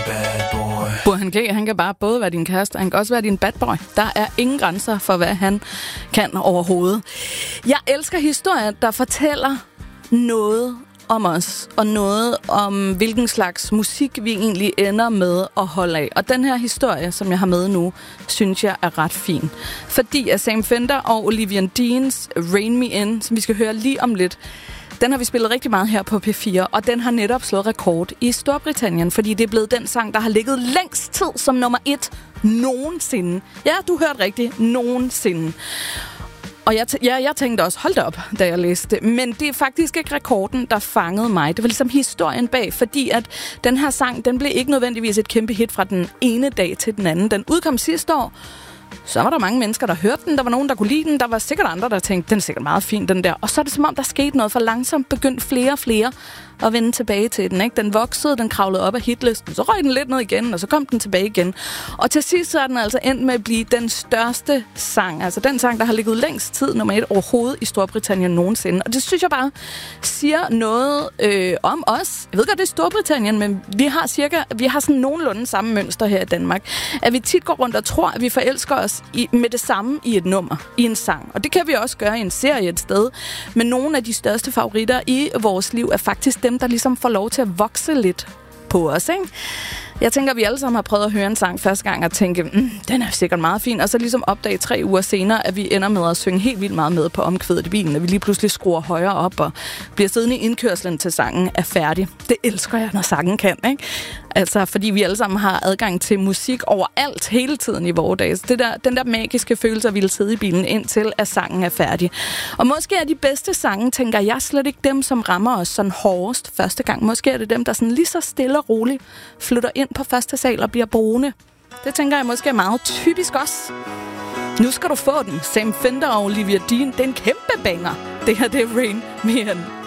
Burhan G, han kan bare både være din kæreste, han kan også være din bad boy. Der er ingen grænser for, hvad han kan overhovedet. Jeg elsker historier, der fortæller noget om os, og noget om, hvilken slags musik vi egentlig ender med at holde af. Og den her historie, som jeg har med nu, synes jeg er ret fin. Fordi at Sam Fender og Olivia Deans Rain Me In, som vi skal høre lige om lidt, den har vi spillet rigtig meget her på P4, og den har netop slået rekord i Storbritannien, fordi det er blevet den sang, der har ligget længst tid som nummer 1 nogensinde. Ja, du hørte rigtigt. Nogensinde. Og jeg tænkte også, hold da op, da jeg læste det. Men det er faktisk ikke rekorden, der fangede mig. Det var ligesom historien bag, fordi at den her sang, den blev ikke nødvendigvis et kæmpe hit fra den ene dag til den anden. Den udkom sidste år. Så var der mange mennesker, der hørte den. Der var nogen, der kunne lide den. Der var sikkert andre, der tænkte, den er sikkert meget fin, den der. Og så er det som om, der skete noget for langsomt. Begyndte flere og flere at vende tilbage til den. Ikke? Den voksede, den kravlede op af hitlisten. Så røg den lidt ned igen, og så kom den tilbage igen. Og til sidst så er den altså endt med at blive den største sang. Altså den sang, der har ligget længst tid nummer 1 overhovedet i Storbritannien nogensinde. Og det synes jeg bare siger noget om os. Jeg ved godt, det er Storbritannien, men vi har sådan nogenlunde samme mønster her i Danmark. At vi tit går rundt og tror, at vi forelsker os med det samme i et nummer, i en sang. Og det kan vi også gøre i en serie et sted. Men nogle af de største favoritter i vores liv er faktisk dem, der ligesom får lov til at vokse lidt på os, ikke? Jeg tænker, at vi alle sammen har prøvet at høre en sang første gang og tænke, den er sikkert meget fin, og så ligesom opdage 3 uger senere, at vi ender med at synge helt vildt meget med på omkvædet i bilen, at vi lige pludselig skruer højere op og bliver siddende i indkørslen til sangen er færdig. Det elsker jeg, når sangen kan, ikke? Altså, fordi vi alle sammen har adgang til musik overalt hele tiden i vores dage. Den der magiske følelse, at vi vil sidde i bilen indtil, at sangen er færdig. Og måske er de bedste sange, tænker jeg, slet ikke dem, som rammer os sådan hårdest første gang. Måske er det dem, der sådan lige så stille og roligt flytter ind på første sal og bliver boende. Det tænker jeg måske er meget typisk også. Nu skal du få den. Sam Fender og Olivia Dean. Det er en kæmpe banger. Det her, det er Rain Me In.